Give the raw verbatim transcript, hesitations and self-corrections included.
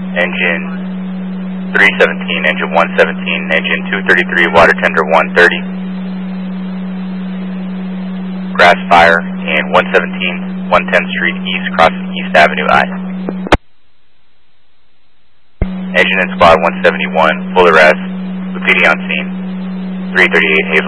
engine three seventeen, engine one seventeen, engine two thirty-three, water tender one thirty. Grass fire in one seventeen, one ten Street East, crossing East Avenue I. Engine and squad one seventy-one, full arrest, repeating on scene, three thirty-eight Hazel